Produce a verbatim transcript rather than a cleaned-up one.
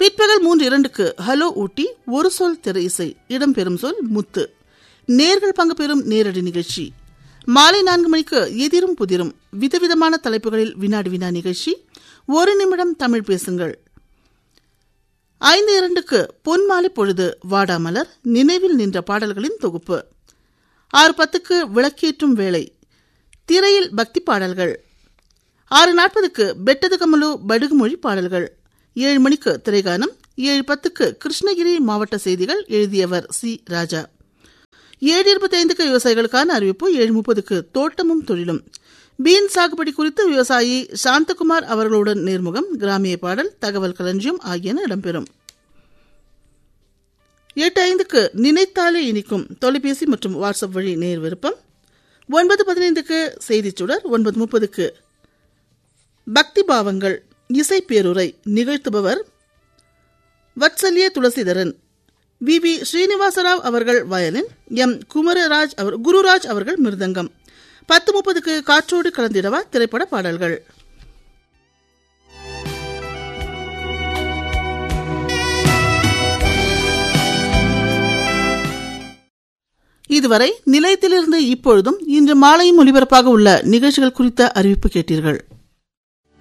பிற்பகல் மூன்று இரண்டுக்கு ஹலோ ஊட்டி ஒரு சொல் திரை இசை, இடம்பெறும் சொல் முத்து. நேர்கள் பங்கு பெறும் நேரடி நிகழ்ச்சி. மாலை நான்கு மணிக்கு எதிரும் புதிரும் விதவிதமான தலைப்புகளில் வினாடி வினா நிகழ்ச்சி. ஒரு நிமிடம் தமிழ் பேசுங்கள். ஐந்து இரண்டுக்கு பொன்மாலை பொழுது வாடாமலர் நினைவில் நின்ற பாடல்களின் தொகுப்பு. ஆறு பத்துக்கு விளக்கேற்றும் வேளை, திரையில் பக்தி பாடல்கள். ஆறு நாற்பதுக்கு பெட்டது கமலு படுகுமொழி பாடல்கள். ஏழு மணிக்கு திரைகானம். ஏழு பத்துக்கு கிருஷ்ணகிரி மாவட்ட செய்திகள், எழுதியவர் சி ராஜா. ஏழு இருபத்தி ஐந்துக்கு விவசாயிகளுக்கான அறிவிப்பு. ஏழு முப்பதுக்கு தோட்டமும் தொழிலும், பீன் சாகுபடி குறித்து விவசாயி சாந்தகுமார் அவர்களுடன் நேர்முகம், கிராமிய பாடல், தகவல் களஞ்சியம் ஆகியன இடம்பெறும். எட்டு ஐந்துக்கு நினைத்தாலே இனிக்கும் தொலைபேசி மற்றும் வாட்ஸ்அப் வழி நேர் விருப்பம். ஒன்பது பதினைந்துக்கு செய்திச் சுடர். ஒன்பது முப்பதுக்கு பக்தி பாவங்கள் இசை பேருரை, நிகழ்த்துபவர் வத்சல்ய துளசிதரன். வி வி ஸ்ரீனிவாசராவ் அவர்கள் வயலின், எம் குமரராஜ் அவர் குருராஜ் அவர்கள் மிருதங்கம். பத்து முப்பதுக்கு காற்றோடு கலந்திடவா திரைப்பட பாடல்கள். இதுவரை நிலையத்திலிருந்து இப்பொழுதும் இன்று மாலையும் ஒலிபரப்பாக உள்ள நிகழ்ச்சிகள் குறித்த அறிவிப்பு கேட்டீர்கள்.